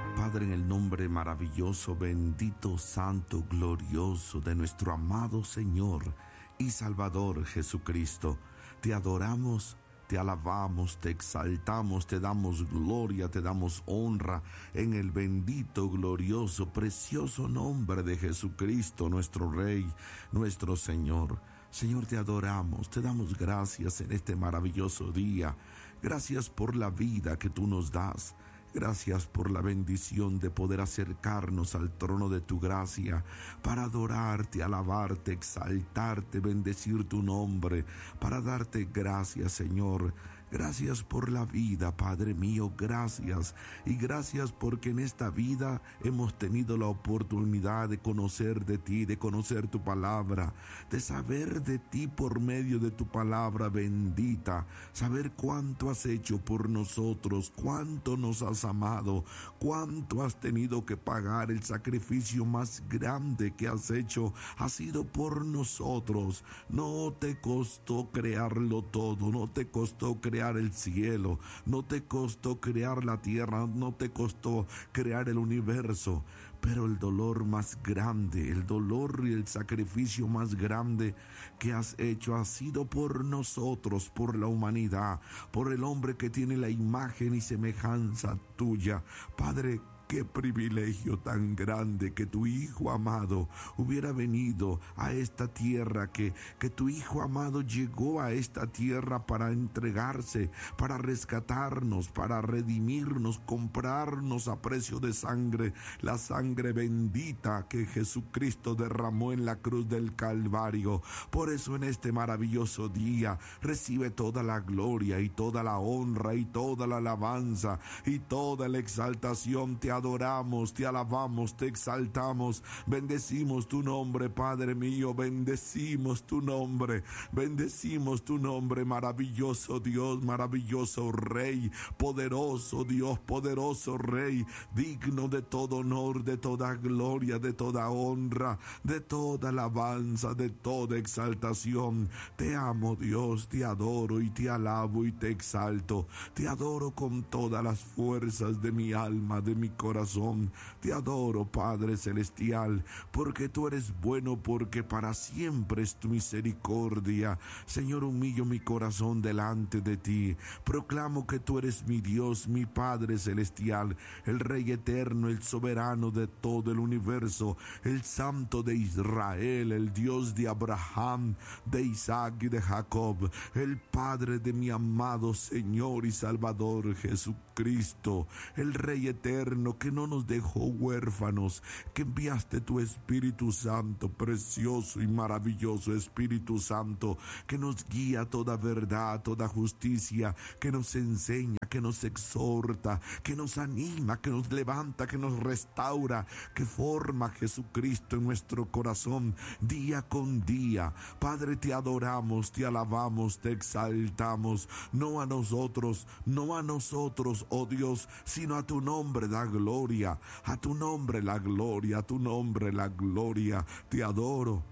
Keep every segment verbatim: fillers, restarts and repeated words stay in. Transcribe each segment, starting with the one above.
Padre, en el nombre maravilloso, bendito, santo, glorioso de nuestro amado Señor y Salvador Jesucristo, te adoramos, te alabamos, te exaltamos, te damos gloria, te damos honra en el bendito, glorioso, precioso nombre de Jesucristo, nuestro Rey, nuestro Señor. Señor, te adoramos, te damos gracias en este maravilloso día. Gracias por la vida que tú nos das. Gracias por la bendición de poder acercarnos al trono de tu gracia para adorarte, alabarte, exaltarte, bendecir tu nombre, para darte gracias, Señor. Gracias por la vida, Padre mío, gracias. Y gracias porque en esta vida hemos tenido la oportunidad de conocer de ti, de conocer tu palabra, de saber de ti por medio de tu palabra bendita, saber cuánto has hecho por nosotros, cuánto nos has amado, cuánto has tenido que pagar. El sacrificio más grande que has hecho ha sido por nosotros. No te costó crearlo todo, no te costó crear el cielo, no te costó crear la tierra, no te costó crear el universo, pero el dolor más grande, el dolor y el sacrificio más grande que has hecho ha sido por nosotros, por la humanidad, por el hombre que tiene la imagen y semejanza tuya. Padre, qué privilegio tan grande que tu Hijo amado hubiera venido a esta tierra, que, que tu Hijo amado llegó a esta tierra para entregarse, para rescatarnos, para redimirnos, comprarnos a precio de sangre, la sangre bendita que Jesucristo derramó en la cruz del Calvario. Por eso en este maravilloso día recibe toda la gloria y toda la honra y toda la alabanza y toda la exaltación. Te adoramos, te alabamos, te exaltamos, bendecimos tu nombre, Padre mío, bendecimos tu nombre, bendecimos tu nombre, maravilloso Dios, maravilloso Rey, poderoso Dios, poderoso Rey, digno de todo honor, de toda gloria, de toda honra, de toda alabanza, de toda exaltación. Te amo, Dios, te adoro y te alabo y te exalto, te adoro con todas las fuerzas de mi alma, de mi corazón. Corazón. Te adoro, Padre Celestial, porque tú eres bueno, porque para siempre es tu misericordia. Señor, humillo mi corazón delante de ti. Proclamo que tú eres mi Dios, mi Padre Celestial, el Rey eterno, el soberano de todo el universo, el Santo de Israel, el Dios de Abraham, de Isaac y de Jacob, el Padre de mi amado Señor y Salvador Jesucristo, el Rey eterno que no nos dejó huérfanos, que enviaste tu Espíritu Santo, precioso y maravilloso Espíritu Santo, que nos guía a toda verdad, toda justicia, que nos enseña, que nos exhorta, que nos anima, que nos levanta, que nos restaura, que forma a Jesucristo en nuestro corazón día con día. Padre, te adoramos, te alabamos, te exaltamos, no a nosotros, no a nosotros, oh Dios, sino a tu nombre da gloria, a tu nombre la gloria, a tu nombre la gloria. Te adoro,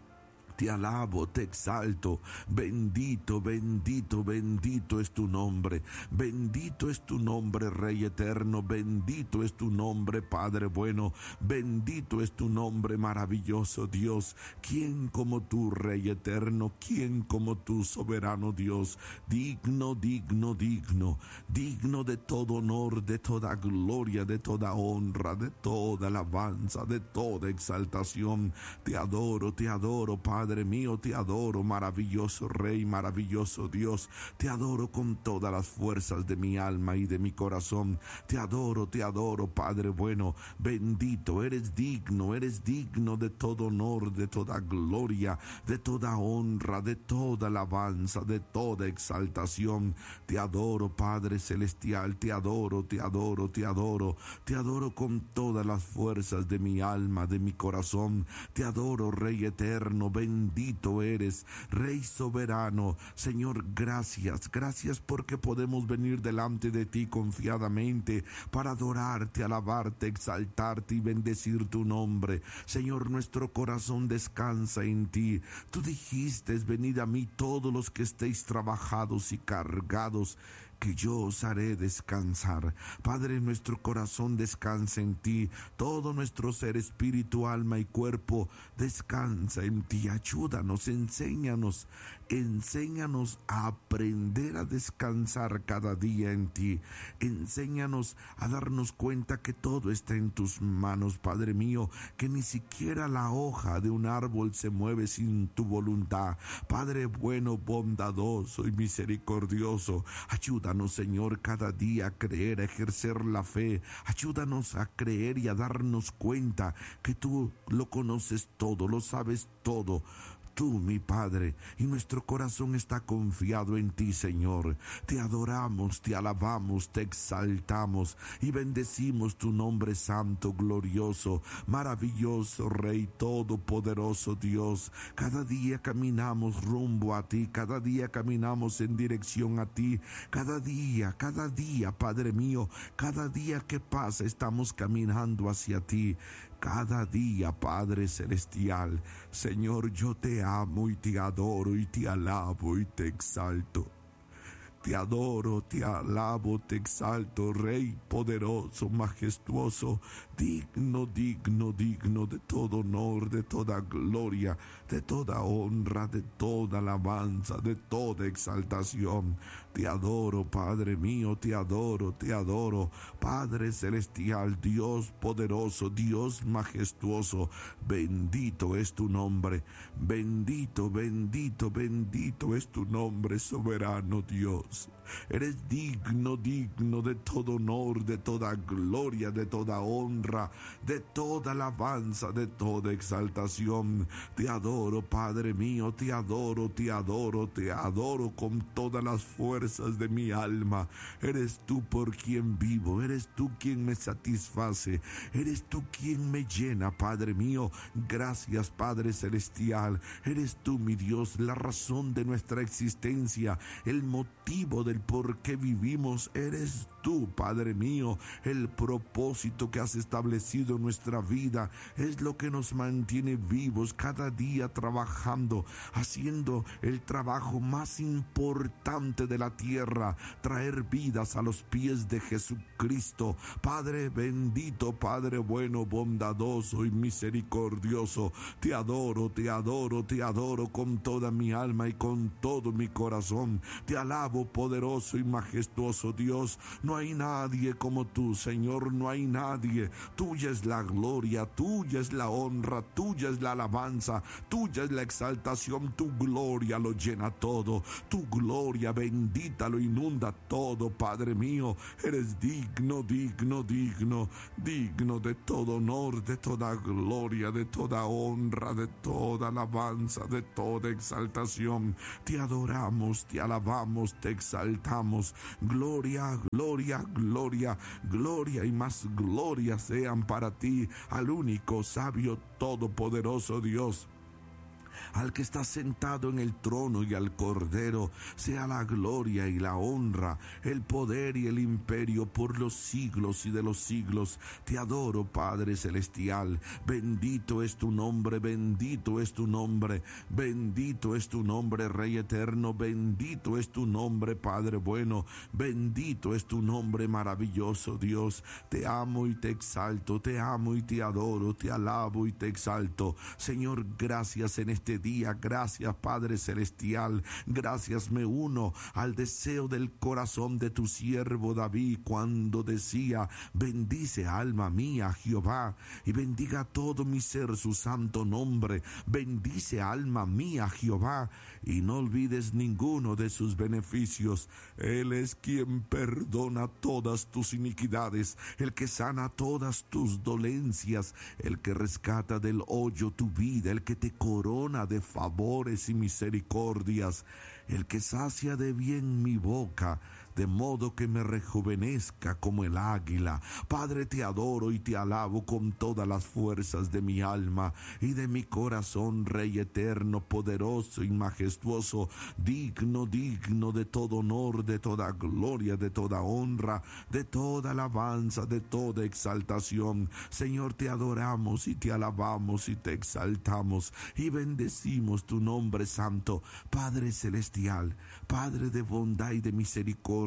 te alabo, te exalto. Bendito, bendito, bendito es tu nombre. Bendito es tu nombre, Rey eterno. Bendito es tu nombre, Padre bueno. Bendito es tu nombre, maravilloso Dios. ¿Quién como tú, Rey eterno? ¿Quién como tú, soberano Dios? Digno, digno, digno. Digno de todo honor, de toda gloria, de toda honra, de toda alabanza, de toda exaltación. Te adoro, te adoro, Padre. Padre mío, te adoro, maravilloso Rey, maravilloso Dios. Te adoro con todas las fuerzas de mi alma y de mi corazón. Te adoro, te adoro, Padre bueno. Bendito, eres digno, eres digno de todo honor, de toda gloria, de toda honra, de toda alabanza, de toda exaltación. Te adoro, Padre celestial, te adoro, te adoro, te adoro. Te adoro con todas las fuerzas de mi alma, de mi corazón. Te adoro, Rey eterno, bendito. Bendito eres, Rey soberano. Señor, gracias, gracias porque podemos venir delante de ti confiadamente para adorarte, alabarte, exaltarte y bendecir tu nombre. Señor, nuestro corazón descansa en ti. Tú dijiste, venid a mí todos los que estéis trabajados y cargados, que yo os haré descansar. Padre, nuestro corazón descansa en ti, todo nuestro ser, espíritu, alma y cuerpo descansa en ti. Ayúdanos, enséñanos, enséñanos a aprender a descansar cada día en ti. Enséñanos a darnos cuenta que todo está en tus manos, Padre mío, que ni siquiera la hoja de un árbol se mueve sin tu voluntad. Padre bueno, bondadoso y misericordioso, ayúdanos, Señor, cada día a creer, a ejercer la fe. Ayúdanos a creer y a darnos cuenta que tú lo conoces todo, lo sabes todo. Tú, mi Padre, y nuestro corazón está confiado en ti, Señor. Te adoramos, te alabamos, te exaltamos y bendecimos tu nombre santo, glorioso, maravilloso, Rey todopoderoso Dios. Cada día caminamos rumbo a ti, cada día caminamos en dirección a ti, cada día, cada día, Padre mío, cada día que pasa estamos caminando hacia ti. Cada día, Padre Celestial, Señor, yo te amo y te adoro y te alabo y te exalto. Te adoro, te alabo, te exalto, Rey poderoso, majestuoso, digno, digno, digno de todo honor, de toda gloria, de toda honra, de toda alabanza, de toda exaltación. Te adoro, Padre mío, te adoro, te adoro, Padre celestial, Dios poderoso, Dios majestuoso. Bendito es tu nombre, bendito, bendito, bendito es tu nombre, soberano Dios. Eres digno, digno de todo honor, de toda gloria, de toda honra, de toda alabanza, de toda exaltación. Te adoro, Padre mío, te adoro, te adoro, te adoro con todas las fuerzas de mi alma. Eres tú por quien vivo, eres tú quien me satisface, eres tú quien me llena, Padre mío. Gracias, Padre celestial. Eres tú, mi Dios, la razón de nuestra existencia, el motivo del por qué vivimos. Eres tú, Padre mío, el propósito que has establecido en nuestra vida. Es lo que nos mantiene vivos cada día, trabajando, haciendo el trabajo más importante de la tierra, traer vidas a los pies de Jesucristo. Padre bendito, Padre bueno, bondadoso y misericordioso, te adoro, te adoro, te adoro con toda mi alma y con todo mi corazón. Te alabo, poderoso y majestuoso Dios. No hay nadie como tú, Señor, no hay nadie. Tuya es la gloria, tuya es la honra, tuya es la alabanza, tuya es la exaltación. Tu gloria lo llena todo, tu gloria bendita lo inunda todo, Padre mío. Eres digno, digno, digno, digno de todo honor, de toda gloria, de toda honra, de toda alabanza, de toda exaltación. Te adoramos, te alabamos, te exaltamos. Gloria, gloria, gloria, gloria y más gloria sean para ti, al único sabio todopoderoso Dios, al que está sentado en el trono, y al Cordero sea la gloria y la honra, el poder y el imperio por los siglos y de los siglos. Te adoro, Padre celestial. Bendito es tu nombre, bendito es tu nombre, bendito es tu nombre, Rey eterno. Bendito es tu nombre, Padre bueno. Bendito es tu nombre, maravilloso Dios. Te amo y te exalto, te amo y te adoro, te alabo y te exalto. Señor, gracias en este día, gracias, Padre celestial. Gracias, me uno al deseo del corazón de tu siervo David cuando decía: bendice, alma mía, Jehová, y bendiga todo mi ser su santo nombre. Bendice, alma mía, Jehová, y no olvides ninguno de sus beneficios. Él es quien perdona todas tus iniquidades, el que sana todas tus dolencias, el que rescata del hoyo tu vida, el que te corona de favores y misericordias, el que sacia de bien mi boca, de modo que me rejuvenezca como el águila. Padre, te adoro y te alabo con todas las fuerzas de mi alma y de mi corazón, Rey eterno, poderoso y majestuoso, digno, digno de todo honor, de toda gloria, de toda honra, de toda alabanza, de toda exaltación. Señor, te adoramos y te alabamos y te exaltamos y bendecimos tu nombre santo, Padre celestial, Padre de bondad y de misericordia.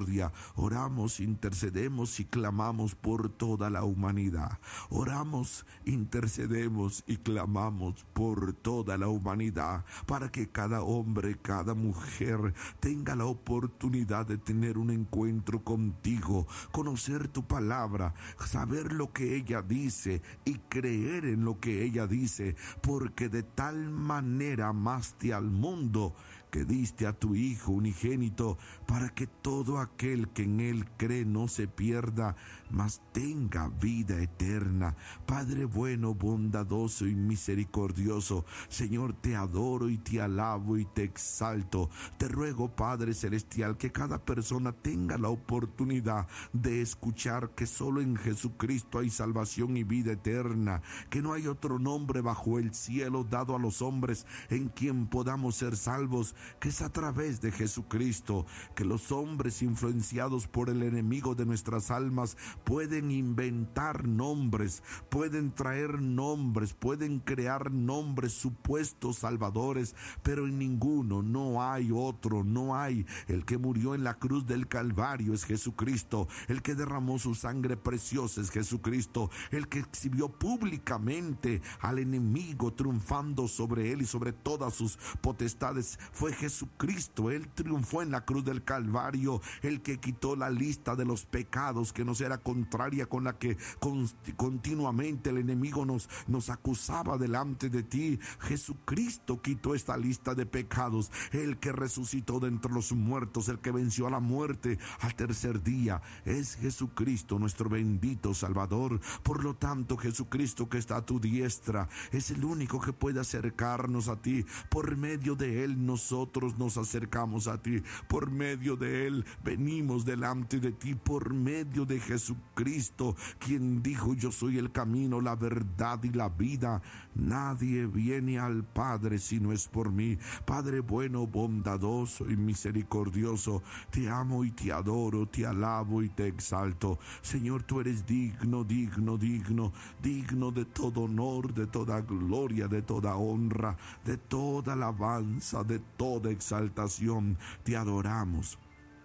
misericordia. Oramos, intercedemos y clamamos por toda la humanidad. Oramos, intercedemos y clamamos por toda la humanidad, para que cada hombre, cada mujer tenga la oportunidad de tener un encuentro contigo, conocer tu palabra, saber lo que ella dice y creer en lo que ella dice, porque de tal manera amaste al mundo que diste a tu Hijo unigénito, para que todo aquel que en Él cree no se pierda, mas tenga vida eterna. Padre bueno, bondadoso y misericordioso, Señor, te adoro y te alabo y te exalto. Te ruego, Padre celestial, que cada persona tenga la oportunidad de escuchar que solo en Jesucristo hay salvación y vida eterna, que no hay otro nombre bajo el cielo dado a los hombres en quien podamos ser salvos, que es a través de Jesucristo, que los hombres influenciados por el enemigo de nuestras almas pueden inventar nombres, pueden traer nombres, pueden crear nombres supuestos salvadores, pero en ninguno, no hay otro, no hay. El que murió en la cruz del Calvario es Jesucristo, el que derramó su sangre preciosa es Jesucristo, el que exhibió públicamente al enemigo triunfando sobre él y sobre todas sus potestades fue Jesucristo. Él triunfó en la cruz del Calvario, el que quitó la lista de los pecados que nos era contraria, con la que continuamente el enemigo nos, nos acusaba delante de ti. Jesucristo quitó esta lista de pecados, el que resucitó de entre los muertos, el que venció a la muerte al tercer día, es Jesucristo, nuestro bendito Salvador. Por lo tanto, Jesucristo, que está a tu diestra, es el único que puede acercarnos a ti. Por medio de él nosotros nos acercamos a ti, por medio de él venimos delante de ti, por medio de Jesucristo, quien dijo: yo soy el camino, la verdad y la vida, nadie viene al Padre si no es por mí. Padre bueno, bondadoso y misericordioso, te amo y te adoro, te alabo y te exalto. Señor, tú eres digno, digno, digno, digno de todo honor, de toda gloria, de toda honra, de toda alabanza, de toda exaltación. Te adoramos,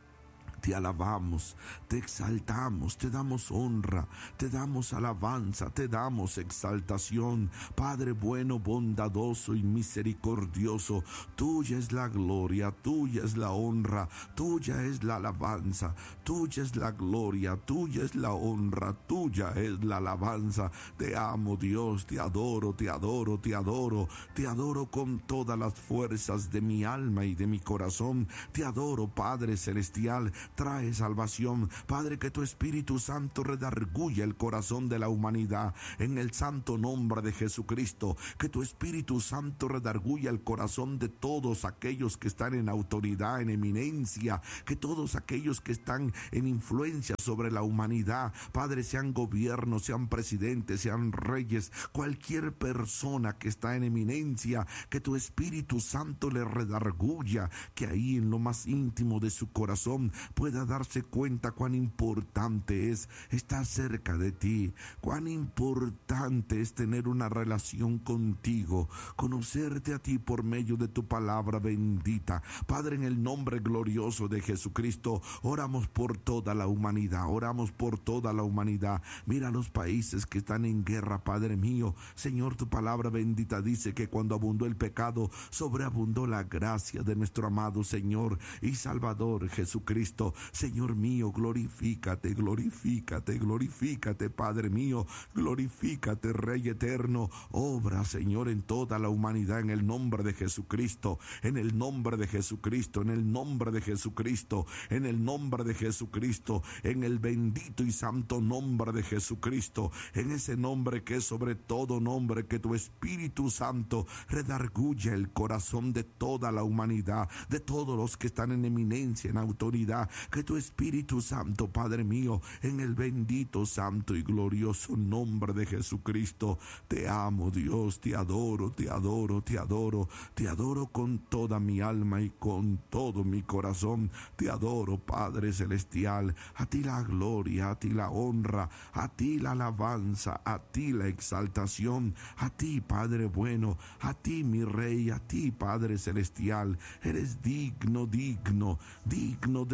te alabamos, te exaltamos, te damos honra, te damos alabanza, te damos exaltación. Padre bueno, bondadoso y misericordioso, tuya es la gloria, tuya es la honra, tuya es la alabanza, tuya es la gloria, tuya es la honra, tuya es la alabanza. Te amo, Dios, te adoro, te adoro, te adoro, te adoro con todas las fuerzas de mi alma y de mi corazón. Te adoro, Padre celestial. Trae salvación, Padre, que tu Espíritu Santo redarguya el corazón de la humanidad en el santo nombre de Jesucristo. Que tu Espíritu Santo redarguya el corazón de todos aquellos que están en autoridad, en eminencia, que todos aquellos que están en influencia sobre la humanidad, Padre, sean gobiernos, sean presidentes, sean reyes, cualquier persona que está en eminencia, que tu Espíritu Santo le redarguya, que ahí en lo más íntimo de su corazón pueda darse cuenta cuán importante es estar cerca de ti, cuán importante es tener una relación contigo, conocerte a ti por medio de tu palabra bendita. Padre, en el nombre glorioso de Jesucristo, oramos por toda la humanidad, oramos por toda la humanidad. Mira los países que están en guerra, Padre mío. Señor, tu palabra bendita dice que cuando abundó el pecado, sobreabundó la gracia de nuestro amado Señor y Salvador Jesucristo. Señor mío, glorifícate, glorifícate, glorifícate, Padre mío, glorifícate, Rey eterno. Obra, Señor, en toda la humanidad en el nombre de Jesucristo, en el nombre de Jesucristo, en el nombre de Jesucristo, en el nombre de Jesucristo, en el bendito y santo nombre de Jesucristo, en ese nombre que es sobre todo nombre, que tu Espíritu Santo redarguya el corazón de toda la humanidad, de todos los que están en eminencia, en autoridad. Que tu Espíritu Santo, Padre mío, en el bendito, santo y glorioso nombre de Jesucristo, te amo, Dios, te adoro, te adoro, te adoro, te adoro con toda mi alma y con todo mi corazón. Te adoro, Padre celestial. A ti la gloria, a ti la honra, a ti la alabanza, a ti la exaltación, a ti, Padre bueno, a ti, mi Rey, a ti, Padre celestial. Eres digno, digno, digno de todo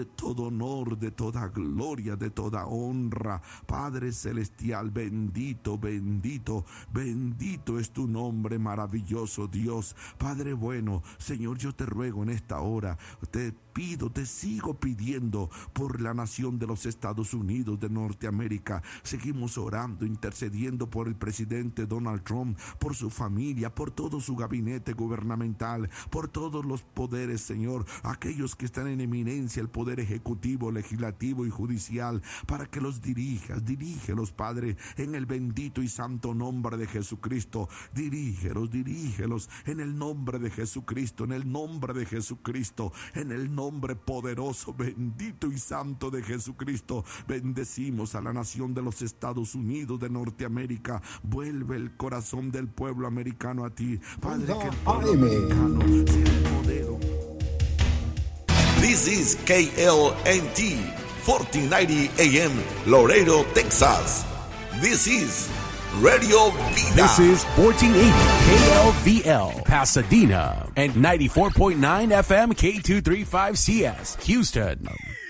todo honor, de toda gloria, de toda honra. Padre celestial, bendito, bendito, bendito es tu nombre, maravilloso Dios. Padre bueno, Señor, yo te ruego en esta hora, te pido, te sigo pidiendo por la nación de los Estados Unidos de Norteamérica. Seguimos orando, intercediendo por el presidente Donald Trump, por su familia, por todo su gabinete gubernamental, por todos los poderes, Señor, aquellos que están en eminencia, el poder ejecutivo, legislativo y judicial, para que los dirijas, dirígelos, Padre, en el bendito y santo nombre de Jesucristo. Dirígelos, dirígelos en el nombre de Jesucristo, en el nombre de Jesucristo, en el nombre nombre poderoso, bendito y santo de Jesucristo. Bendecimos a la nación de los Estados Unidos de Norteamérica. Vuelve el corazón del pueblo americano a ti, Padre, que el pueblo americano sea el modelo. This is K L N T fourteen ninety A M Laredo, Texas. This is Radio Vida. This is fourteen eighty K L V L Pasadena and ninety-four point nine F M K two thirty-five C S Houston.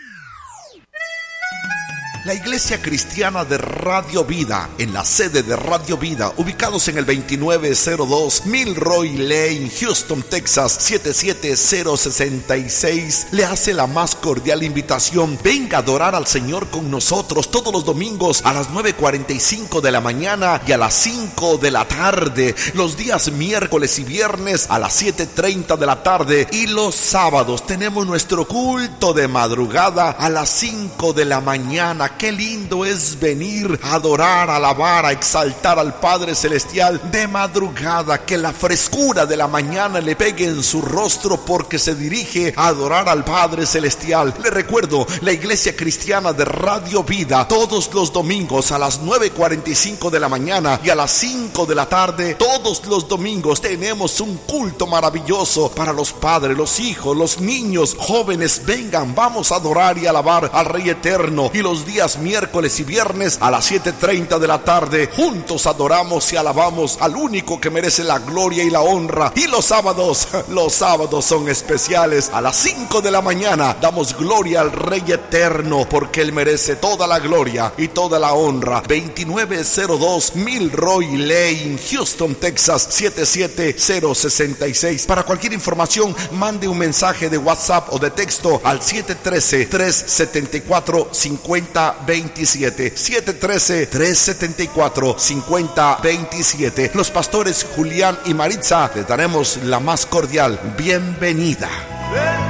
La Iglesia Cristiana de Radio Vida, en la sede de Radio Vida, ubicados en el veintinueve cero dos Milroy Lane, Houston, Texas, siete siete cero seis seis, le hace la más cordial invitación. Venga a adorar al Señor con nosotros todos los domingos a las nueve cuarenta y cinco de la mañana y a las cinco de la tarde, los días miércoles y viernes a las siete treinta de la tarde, y los sábados tenemos nuestro culto de madrugada a las cinco de la mañana. Qué lindo es venir a adorar, a alabar, a exaltar al Padre Celestial de madrugada. Que la frescura de la mañana le pegue en su rostro, porque se dirige a adorar al Padre Celestial. Le recuerdo, la Iglesia Cristiana de Radio Vida, todos los domingos a las nueve cuarenta y cinco de la mañana y a las cinco de la tarde. Todos los domingos tenemos un culto maravilloso para los padres, los hijos, los niños, jóvenes. Vengan, vamos a adorar y alabar al Rey Eterno. Y los días miércoles y viernes a las siete treinta de la tarde, juntos adoramos y alabamos al único que merece la gloria y la honra. Y los sábados, los sábados son especiales. A las cinco de la mañana damos gloria al Rey Eterno, porque Él merece toda la gloria y toda la honra. veintinueve cero dos Milroy Lane, Houston, Texas, siete siete cero seis seis. Para cualquier información, mande un mensaje de WhatsApp o de texto al siete uno tres, tres siete cuatro, cinco cero veintisiete. siete uno tres, tres siete cuatro, cinco cero veintisiete. Los pastores Julián y Maritza les daremos la más cordial bienvenida.